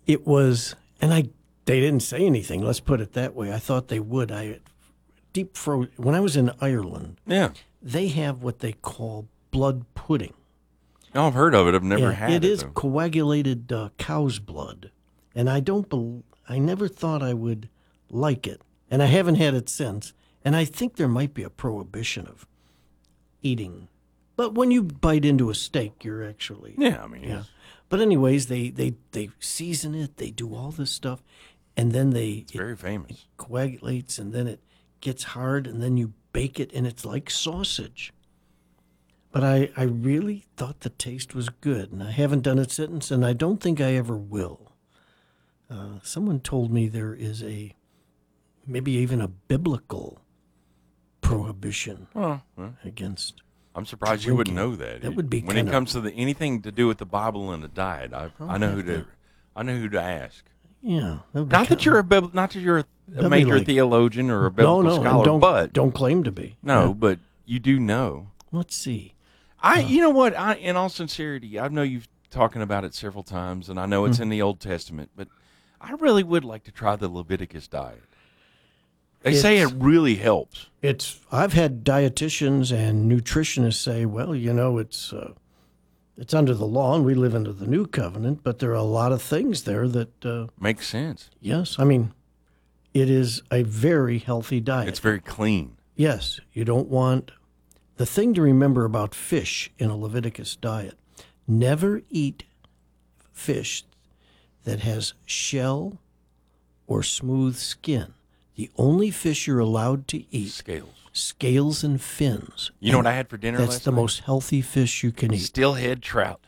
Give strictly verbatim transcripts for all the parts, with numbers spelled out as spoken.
it was, and I they didn't say anything. Let's put it that way. I thought they would. I deep froze when I was in Ireland. Yeah. They have what they call blood pudding. Oh, I've heard of it. I've never Yeah, had it. It is though. coagulated uh, cow's blood, and I don't. Bel I never thought I would like it, and I haven't had it since. And I think there might be a prohibition of eating, but when you bite into a steak, you're actually Yeah, I mean, yeah. it's, But anyways, they they they season it. They do all this stuff, and then they it's very famous. coagulates, and then it gets hard, and then you bake it, and it's like sausage. But I, I really thought the taste was good, and I haven't done it since, and I don't think I ever will. Uh, someone told me there is a, maybe even a biblical prohibition Oh, well, against. I'm surprised you wouldn't know that. That would be when kinda- it comes to the anything to do with the Bible and the diet. I I know who to I know who to ask. Yeah. that would be Not that kinda- you're a Bib- not that you're a, a That'd be major like- theologian or a no, biblical no, and scholar, don't, but don't claim to be. no, Yeah. but you do know. Let's see. I, you know what? I, in all sincerity, I know you've talking about it several times, and I know it's Hmm. in the Old Testament, but I really would like to try the Leviticus diet. They say it It's- really helps. It's. I've had dietitians and nutritionists say, well, you know, it's uh, it's under the law, and we live under the new covenant, but there are a lot of things there that, uh, Makes sense. yes, I mean, it is a very healthy diet. It's very clean. Yes, you don't want. The thing to remember about fish in a Leviticus diet, never eat fish that has shell or smooth skin. The only fish you're allowed to eat, Scales. scales and fins. You know what I had for dinner That's last the night? most healthy fish you can eat. Steelhead trout.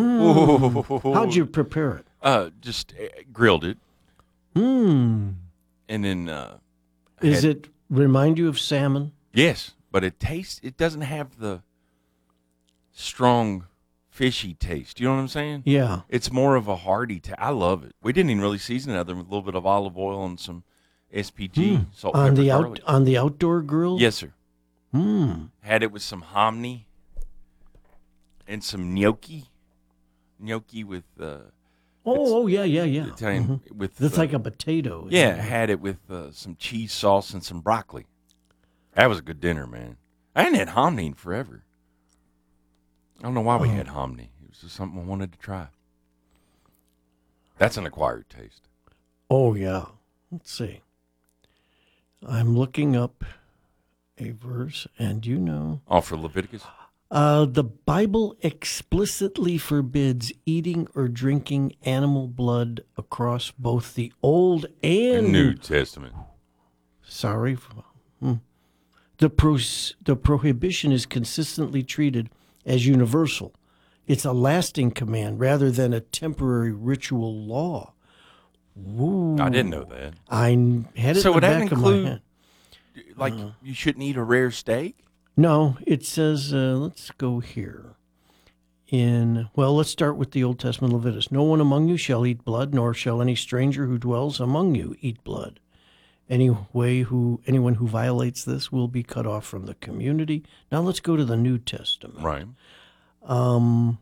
Mm. How'd you prepare it? Uh, just uh, grilled it, Hmm. and then uh, Is had- it remind you of salmon? yes, but it tastes. It doesn't have the strong fishy taste. You know what I'm saying? Yeah. It's more of a hearty taste. I love it. We didn't even really season it other than with a little bit of olive oil and some S P G, salt, On pepper, the out garlic. on the outdoor grill? Yes, sir. Hmm. Had it with some hominy and some gnocchi. Gnocchi with uh, Oh, oh yeah, yeah, yeah. Italian Mhm. with. That's uh, like a potato. isn't Yeah, it? had it with uh, some cheese sauce and some broccoli. That was a good dinner, man. I hadn't had hominy in forever. I don't know why we Oh. had hominy. It was just something I wanted to try. That's an acquired taste. Oh yeah. Let's see. I'm looking up a verse, and you know, Oh, for Leviticus? uh, the Bible explicitly forbids eating or drinking animal blood across both the Old and New Testament. Sorry. Hmm. The pros- the prohibition is consistently treated as universal. It's a lasting command rather than a temporary ritual law. Woo. I didn't know that. I n- had it So in would the that back of include- my head. Like, Uh-huh. you shouldn't eat a rare steak? No, it says, uh, let's go here. In, well, let's start with the Old Testament Leviticus. No one among you shall eat blood, nor shall any stranger who dwells among you eat blood. Any way who anyone who violates this will be cut off from the community. Now let's go to the New Testament. Right. Um,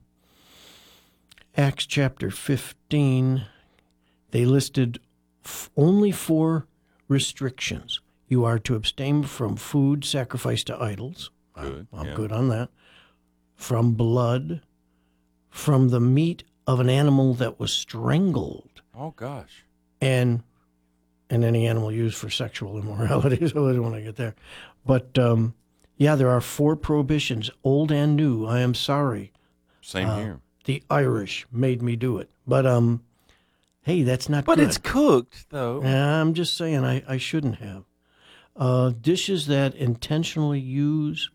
Acts chapter fifteen, they listed f- only four restrictions. You are to abstain from food sacrificed to idols. Good, I'm yeah. good on that. From blood, from the meat of an animal that was strangled, Oh, gosh. and and any animal used for sexual immorality. So I don't want to get there. But um, yeah, there are four prohibitions, old and new. I am sorry. Same Uh, here. The Irish made me do it. But um, hey, that's not But good. it's cooked, though. Yeah, I'm just saying I, I shouldn't have. Uh, dishes that intentionally use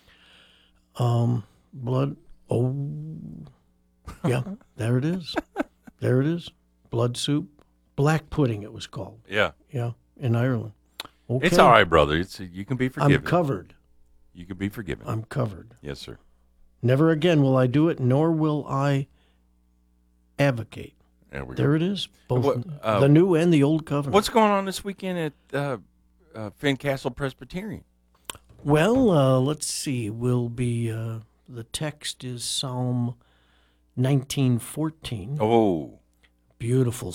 um, blood. Oh, yeah, there it is. There it is. Blood soup. Black pudding, it was called. Yeah. Yeah, in Ireland. Okay. It's all right, brother. It's You can be I'm forgiven. covered. You can be forgiven. I'm covered. Yes, sir. Never again will I do it, nor will I advocate. There we go. There it is. Both What, uh, the new and the old covenant. What's going on this weekend at uh, uh, Fincastle Presbyterian? Well, uh, let's see. We'll be, uh, the text is Psalm nineteen fourteen. Oh, Beautiful